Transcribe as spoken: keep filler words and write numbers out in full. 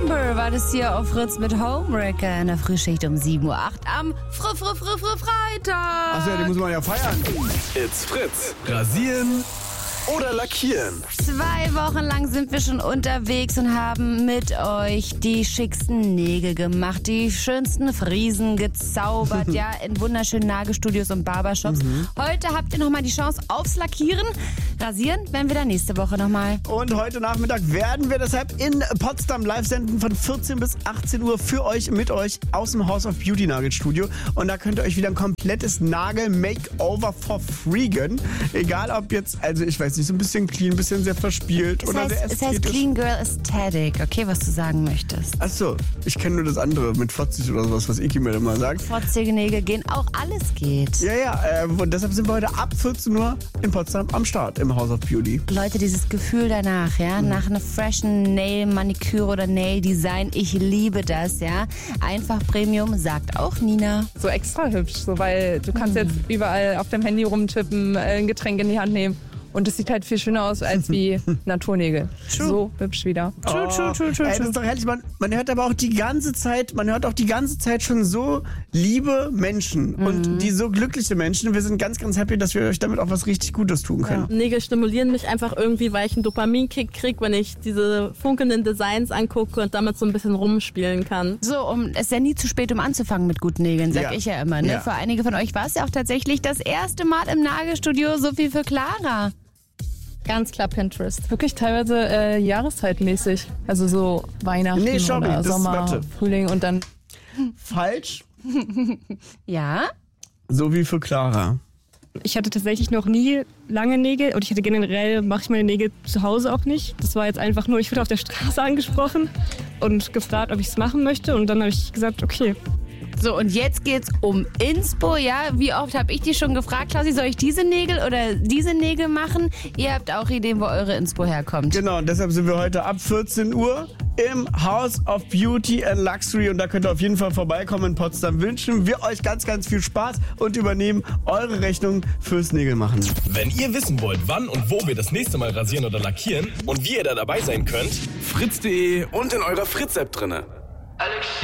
Bomber war das hier auf Fritz mit Homewrecker in der Frühschicht um sieben Uhr acht am Fr Fr Fr Fr Freitag. Achso, ja, die muss man ja feiern. It's Fritz. Rasieren oder lackieren? Zwei Wochen lang sind wir schon unterwegs und haben mit euch die schicksten Nägel gemacht, die schönsten Friesen gezaubert, ja, in wunderschönen Nagelstudios und Barbershops. Mhm. Heute habt ihr nochmal die Chance aufs Lackieren. Rasieren werden wir dann nächste Woche nochmal. Und heute Nachmittag werden wir deshalb in Potsdam live senden von vierzehn bis achtzehn Uhr für euch, mit euch aus dem House of Beauty Nagelstudio. Und da könnt ihr euch wieder ein komplettes Nagel-Makeover for free gönnen. Egal ob jetzt, also ich weiß nicht, so ein bisschen clean, ein bisschen sehr verspielt Es oder heißt, sehr es ästhetisch. heißt Clean Girl Aesthetic, okay, was du sagen möchtest. Achso, ich kenne nur das andere mit fotzig oder sowas, was Iki mir immer sagt. Fotzige Nägel gehen, auch alles geht. Ja, ja, äh, und deshalb sind wir heute ab vierzehn Uhr in Potsdam am Start im House of Beauty. Leute, dieses Gefühl danach, ja, mhm. nach einer freshen Nail-Maniküre oder Nail-Design, ich liebe das, ja. Einfach Premium, sagt auch Nina. So extra hübsch, so, weil du kannst jetzt überall auf dem Handy rumtippen, ein Getränk in die Hand nehmen. Und es sieht halt viel schöner aus als wie Naturnägel. True. So hübsch wieder. True, true, true, true, Ey, das ist doch herrlich. Man, man hört aber auch die ganze Zeit, man hört auch die ganze Zeit schon so liebe Menschen mhm. und die so glückliche Menschen. Wir sind ganz, ganz happy, dass wir euch damit auch was richtig Gutes tun können. Ja. Nägel stimulieren mich einfach irgendwie, weil ich einen Dopaminkick kriege, wenn ich diese funkelnden Designs angucke und damit so ein bisschen rumspielen kann. So, um, es ist ja nie zu spät, um anzufangen mit guten Nägeln, sag ja. ich ja immer. Ne? Ja. Für einige von euch war es ja auch tatsächlich das erste Mal im Nagelstudio, so viel für Clara. Ganz klar Pinterest. Wirklich teilweise äh, jahreszeitmäßig. Also so Weihnachten Nee, sorry, oder das Sommer, warte. Frühling und dann... Falsch, Ja? so wie für Clara. Ich hatte tatsächlich noch nie lange Nägel und ich hatte generell, mache ich meine Nägel zu Hause auch nicht. Das war jetzt einfach nur, ich wurde auf der Straße angesprochen und gefragt, ob ich es machen möchte und dann habe ich gesagt, okay. So, und jetzt geht's um Inspo, ja? Wie oft habe ich dich schon gefragt, Klausi, soll ich diese Nägel oder diese Nägel machen? Ihr habt auch Ideen, wo eure Inspo herkommt. Genau, und deshalb sind wir heute ab vierzehn Uhr im House of Beauty and Luxury und da könnt ihr auf jeden Fall vorbeikommen in Potsdam. Wünschen wir euch ganz, ganz viel Spaß und übernehmen eure Rechnung fürs Nägelmachen. Wenn ihr wissen wollt, wann und wo wir das nächste Mal rasieren oder lackieren und wie ihr da dabei sein könnt, fritz punkt de und in eurer Fritz-App drinne.